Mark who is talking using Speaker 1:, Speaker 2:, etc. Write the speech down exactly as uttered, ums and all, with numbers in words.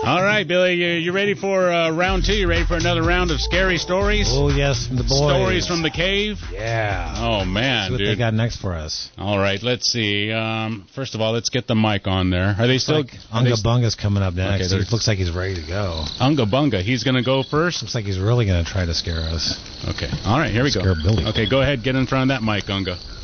Speaker 1: All right, Billy, you, you ready for uh, round two? You ready for another round of scary stories?
Speaker 2: Oh, yes, from the boys.
Speaker 1: Stories from the cave?
Speaker 2: Yeah.
Speaker 1: Oh, man,
Speaker 2: See what
Speaker 1: dude.
Speaker 2: they got next for us.
Speaker 1: All right, let's see. Um, first of all, let's get the mic on there. Are they
Speaker 2: looks
Speaker 1: still...
Speaker 2: Like Unga
Speaker 1: they,
Speaker 2: Bunga's coming up next.
Speaker 1: Okay,
Speaker 2: He looks like he's ready to go.
Speaker 1: Unga Bunga, he's going to go first?
Speaker 2: Looks like he's really going to try to scare us.
Speaker 1: Okay, all right, here we
Speaker 2: scare
Speaker 1: go.
Speaker 2: Billy.
Speaker 1: Okay, go ahead, get in front of that mic, Unga.